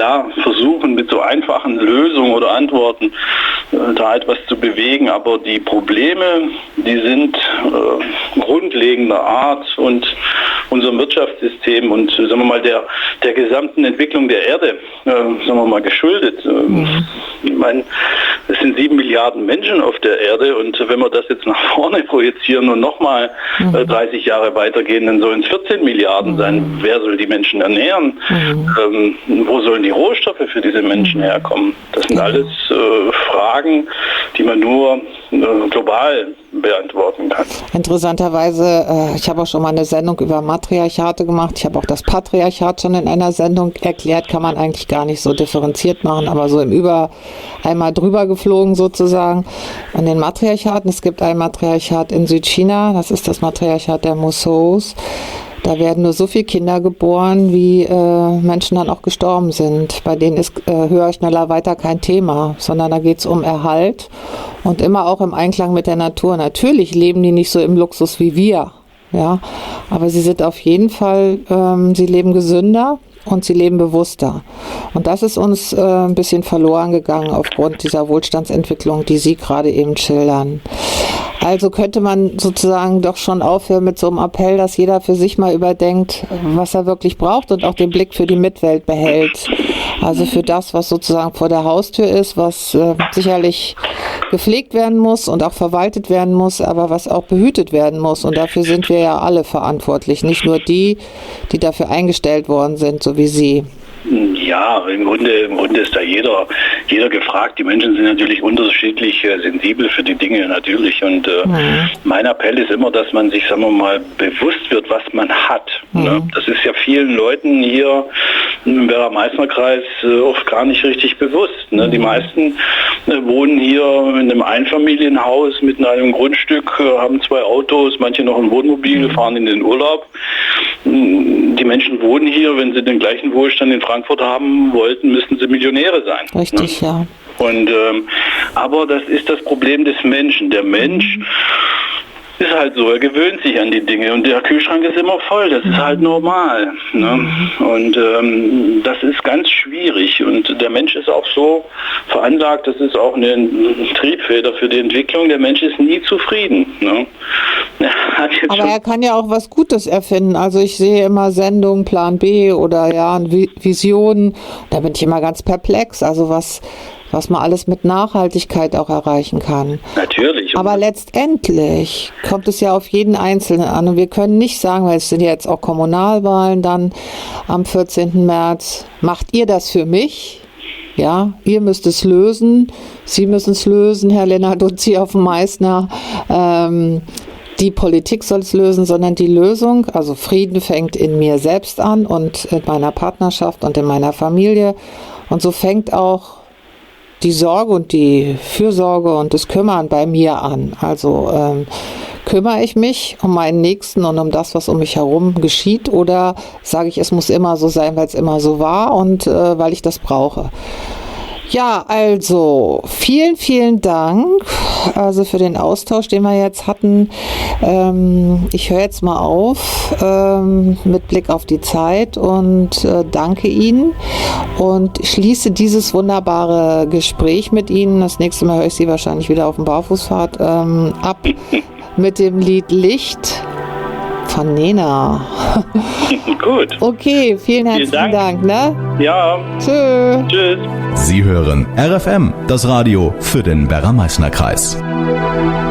klar versuchen, mit so einfachen Lösungen oder Antworten da etwas zu bewegen, aber die Probleme, die sind grundlegender Art und unserem Wirtschaftssystem und sagen wir mal der gesamten Entwicklung der Erde, sagen wir mal, geschuldet. Ich meine, es sind 7 Milliarden Menschen auf der Erde und wenn wir das jetzt nach vorne projizieren und nochmal 30 Jahre weitergehen, dann sollen es 14 Milliarden sein. Wer soll die Menschen ernähren? Wo sollen die Rohstoffe für diese Menschen herkommen? Das sind alles Fragen, die man nur global beantworten kann. Interessanterweise, ich habe auch schon mal eine Sendung über Matriarchate gemacht. Ich habe auch das Patriarchat schon in einer Sendung erklärt. Kann man eigentlich gar nicht so differenziert machen, aber so einmal drüber geflogen sozusagen. An den Matriarchaten, es gibt ein Matriarchat in Südchina, das ist das Matriarchat der Musos. Da werden nur so viele Kinder geboren, wie Menschen dann auch gestorben sind. Bei denen ist höher, schneller, weiter kein Thema, sondern da geht es um Erhalt und immer auch im Einklang mit der Natur. Natürlich leben die nicht so im Luxus wie wir, ja, aber sie sind auf jeden Fall, sie leben gesünder und sie leben bewusster. Und das ist uns ein bisschen verloren gegangen aufgrund dieser Wohlstandsentwicklung, die Sie gerade eben schildern. Also könnte man sozusagen doch schon aufhören mit so einem Appell, dass jeder für sich mal überdenkt, was er wirklich braucht und auch den Blick für die Mitwelt behält. Also für das, was sozusagen vor der Haustür ist, was sicherlich gepflegt werden muss und auch verwaltet werden muss, aber was auch behütet werden muss. Und dafür sind wir ja alle verantwortlich, nicht nur die dafür eingestellt worden sind, so wie Sie. Ja, im Grunde ist da jeder gefragt. Die Menschen sind natürlich unterschiedlich sensibel für die Dinge natürlich und mein Appell ist immer, dass man sich, sagen wir mal, bewusst wird, was man hat. Ne? Das ist ja vielen Leuten hier im Werra-Meißner-Kreis oft gar nicht richtig bewusst. Ne? Die meisten wohnen hier in einem Einfamilienhaus mit einem Grundstück, haben 2 Autos, manche noch ein Wohnmobil, fahren in den Urlaub. Die Menschen wohnen hier, wenn sie den gleichen Wohlstand in Frankfurt haben wollten, müssten sie Millionäre sein. Richtig, ne? Ja. Und aber das ist das Problem des Menschen. Der Mensch ist halt so, er gewöhnt sich an die Dinge und der Kühlschrank ist immer voll, das ist halt normal. Ne? Und das ist ganz schwierig und der Mensch ist auch so veranlagt, das ist auch eine Triebfeder für die Entwicklung, der Mensch ist nie zufrieden. Ne? Aber er kann ja auch was Gutes erfinden, also ich sehe immer Sendungen, Plan B oder ja, Visionen, da bin ich immer ganz perplex, also was man alles mit Nachhaltigkeit auch erreichen kann. Natürlich. Aber letztendlich kommt es ja auf jeden Einzelnen an. Und wir können nicht sagen, weil es sind jetzt auch Kommunalwahlen dann am 14. März, macht ihr das für mich? Ja, ihr müsst es lösen. Sie müssen es lösen, Herr Lenarduzzi auf dem Meißner. Die Politik soll es lösen, sondern die Lösung, also Frieden fängt in mir selbst an und in meiner Partnerschaft und in meiner Familie. Und so fängt auch die Sorge und die Fürsorge und das Kümmern bei mir an. Also kümmere ich mich um meinen Nächsten und um das, was um mich herum geschieht, oder sage ich, es muss immer so sein, weil es immer so war und weil ich das brauche. Ja, also vielen, vielen Dank also für den Austausch, den wir jetzt hatten. Ich höre jetzt mal auf mit Blick auf die Zeit und danke Ihnen und schließe dieses wunderbare Gespräch mit Ihnen. Das nächste Mal höre ich Sie wahrscheinlich wieder auf dem Barfußpfad ab mit dem Lied Licht von Nena. Gut. Okay, vielen herzlichen Dank. Ne? Ja. Tschüss. Sie hören RFM, das Radio für den Werra-Meißner-Kreis.